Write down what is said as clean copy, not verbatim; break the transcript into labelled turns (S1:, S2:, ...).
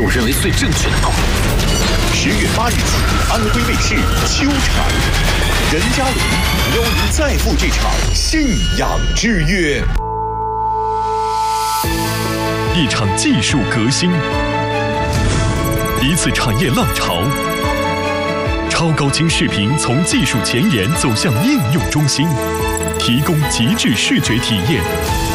S1: 我认为最正确的道路。
S2: 10月8日起，安徽卫视秋场，任嘉伦邀您再赴这场信仰之约。
S3: 一场技术革新，一次产业浪潮。超高清视频从技术前沿走向应用中心，提供极致视觉体验。